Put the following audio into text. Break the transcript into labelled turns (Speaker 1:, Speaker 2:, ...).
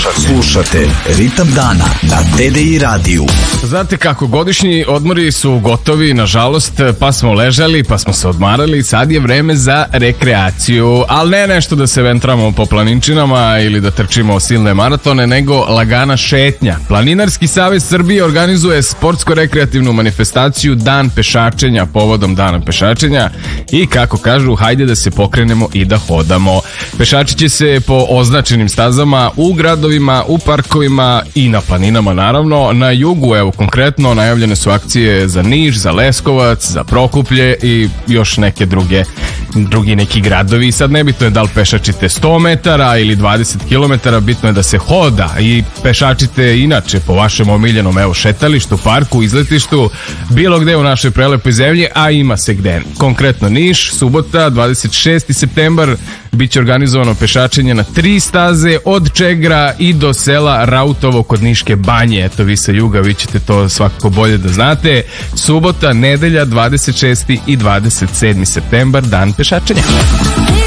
Speaker 1: Slušate Ritam dana na TDI radiju.
Speaker 2: Znate kako, godišnji odmori su gotovi, nažalost, pa smo ležali, pa smo se odmarali, sad je vreme za rekreaciju, ali ne nešto da se ventramo po planinčinama ili da trčimo silne maratone, nego lagana šetnja. Planinarski savez Srbije organizuje sportsko-rekreativnu manifestaciju Dan pešačenja povodom Dana pešačenja i kako kažu, hajde da se pokrenemo i da hodamo. Pešačit će se po označenim stazama u gradovima, u parkovima i na planinama naravno. Na jugu, evo konkretno, najavljene su akcije za Niš, za Leskovac, za Prokuplje i još neke drugi neki gradovi. Sad nebitno je da li pešačite 100 metara ili 20 km, bitno je da se hoda i pešačite inače po vašem omiljenom šetalištu, parku, izletištu, bilo gde u našoj prelepoj zemlji, a ima se gde. Konkretno Niš, subota, 26. septembar, bit će organizovano pešačenje na 3 staze od Čegra i do sela Rautovo kod Niške banje. Eto, vi sa juga, vi ćete to svakako bolje da znate. Subota, nedelja, 26. i 27. septembar, Dan pešačenja.